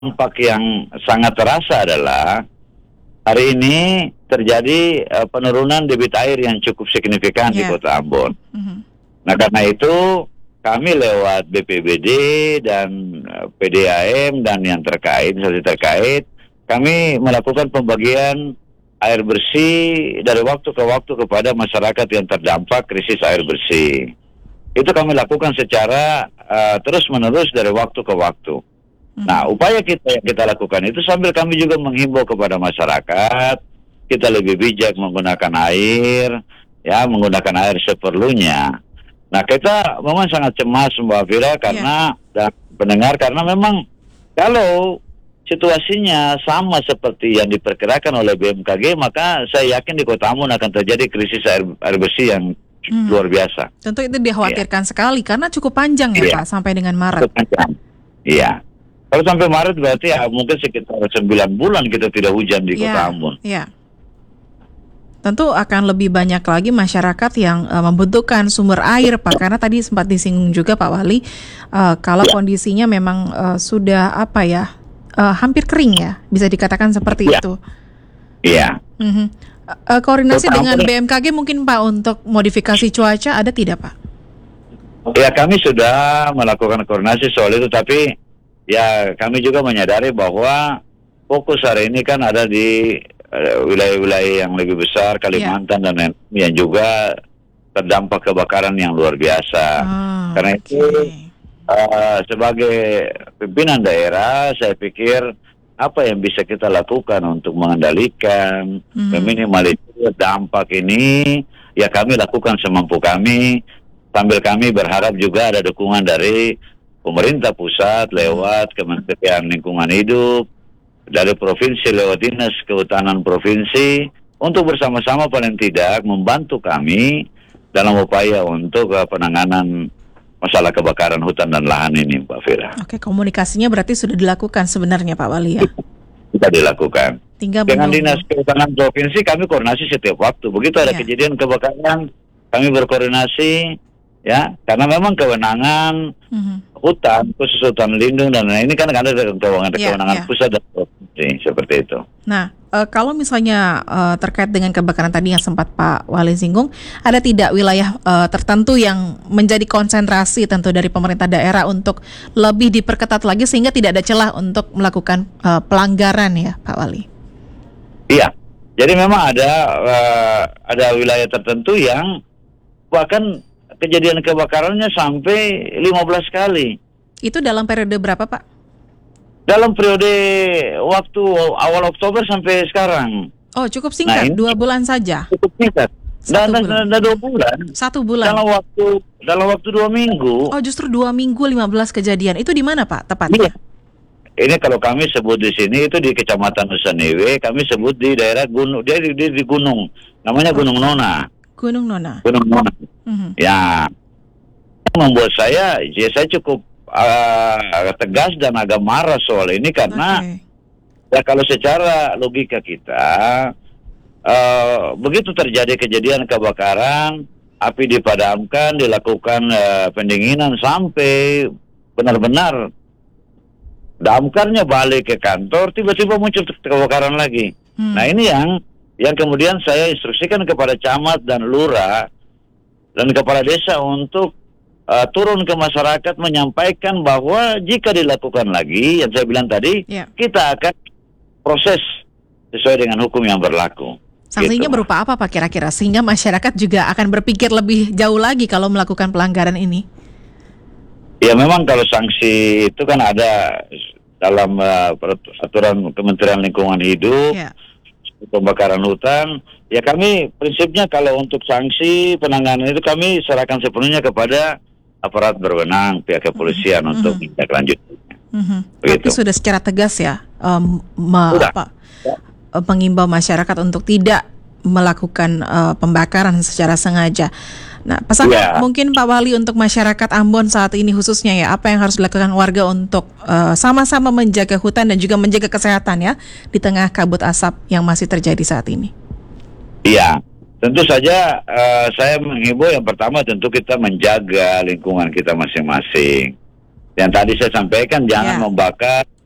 dampak yang sangat terasa adalah hari ini terjadi penurunan debit air yang cukup signifikan di Kota Ambon. Nah, karena itu kami lewat BPBD dan PDAM dan yang terkait, instansi terkait, kami melakukan pembagian air bersih dari waktu ke waktu kepada masyarakat yang terdampak krisis air bersih. Itu kami lakukan secara terus-menerus dari waktu ke waktu. Nah, upaya yang kita lakukan itu sambil kami juga menghimbau kepada masyarakat, kita lebih bijak menggunakan air, ya, menggunakan air seperlunya. Nah, kita memang sangat cemas Mbak Fira karena dan pendengar, karena memang kalau situasinya sama seperti yang diperkirakan oleh BMKG, maka saya yakin di Kota Ambon akan terjadi krisis air bersih yang luar biasa. Tentu itu dikhawatirkan sekali karena cukup panjang ya Pak, sampai dengan Maret. Iya. Kalau sampai Maret berarti mungkin sekitar 9 bulan kita tidak hujan di Kota Ambon. Iya. Tentu akan lebih banyak lagi masyarakat yang membutuhkan sumber air Pak, karena tadi sempat disinggung juga Pak Wali, kalau kondisinya memang sudah hampir kering ya, bisa dikatakan seperti itu. Iya. Koordinasi dengan BMKG mungkin Pak untuk modifikasi cuaca ada tidak Pak? Ya, kami sudah melakukan koordinasi soal itu, tapi ya kami juga menyadari bahwa fokus hari ini kan ada di wilayah-wilayah yang lebih besar, Kalimantan dan yang juga terdampak kebakaran yang luar biasa. Karena itu sebagai pimpinan daerah, saya pikir apa yang bisa kita lakukan untuk mengendalikan, meminimalisir dampak ini, ya kami lakukan semampu kami, sambil kami berharap juga ada dukungan dari pemerintah pusat lewat Kementerian Lingkungan Hidup, dari provinsi lewat Dinas Kehutanan Provinsi, untuk bersama-sama paling tidak membantu kami dalam upaya untuk penanganan masalah kebakaran hutan dan lahan ini, Mbak Fira. Oke, komunikasinya berarti sudah dilakukan sebenarnya Pak Wali ya? Sudah dilakukan. Tinggal dengan Dinas Kehutanan Provinsi kami koordinasi setiap waktu. Begitu ada kejadian kebakaran, kami berkoordinasi, ya, karena memang kewenangan hutan, khusus hutan lindung dan ini kan ada kewenangan pusat dan provinsi, seperti itu. Nah, kalau misalnya terkait dengan kebakaran tadi yang sempat Pak Wali singgung, ada tidak wilayah tertentu yang menjadi konsentrasi tentu dari pemerintah daerah untuk lebih diperketat lagi sehingga tidak ada celah untuk melakukan pelanggaran ya Pak Wali? Iya, jadi memang ada wilayah tertentu yang bahkan kejadian kebakarannya sampai 15 kali. Itu dalam periode berapa Pak? Dalam periode waktu awal Oktober sampai sekarang. Oh, cukup singkat, 2 bulan saja? Cukup singkat. Dan 2 bulan. 1 bulan? Dalam waktu 2 minggu. Oh, justru 2 minggu 15 kejadian. Itu di mana Pak tepatnya? Iya. Ini kalau kami sebut di sini itu di Kecamatan Nusanewe, kami sebut di daerah gunung, dia di gunung, namanya Gunung Nona. Gunung Nona. Ya, membuat saya cukup tegas dan agak marah soal ini karena ya kalau secara logika kita begitu terjadi kejadian kebakaran, api dipadamkan, dilakukan pendinginan sampai benar-benar damkarnya balik ke kantor, tiba-tiba muncul kebakaran lagi. Nah, ini yang kemudian saya instruksikan kepada camat dan lurah dan kepala desa untuk turun ke masyarakat menyampaikan bahwa jika dilakukan lagi, yang saya bilang tadi, kita akan proses sesuai dengan hukum yang berlaku. Sanksinya berupa apa Pak kira-kira? Sehingga masyarakat juga akan berpikir lebih jauh lagi kalau melakukan pelanggaran ini. Ya, memang kalau sanksi itu kan ada dalam peraturan Kementerian Lingkungan Hidup, pembakaran hutan. Ya, kami prinsipnya kalau untuk sanksi penanganan itu kami serahkan sepenuhnya kepada aparat berwenang, pihak kepolisian untuk menindaklanjutinya. Tapi sudah secara tegas ya mengimbau masyarakat untuk tidak melakukan pembakaran secara sengaja. Nah, pesan mungkin Pak Wali untuk masyarakat Ambon saat ini khususnya ya, apa yang harus dilakukan warga untuk sama-sama menjaga hutan dan juga menjaga kesehatan ya di tengah kabut asap yang masih terjadi saat ini? Iya, tentu saja saya menghimbau yang pertama tentu kita menjaga lingkungan kita masing-masing. Yang tadi saya sampaikan jangan membakar